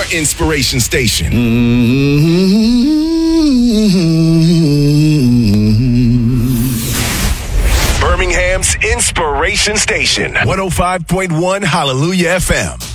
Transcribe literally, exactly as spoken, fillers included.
inspiration station. Birmingham's inspiration station. one oh five point one Hallelujah F M.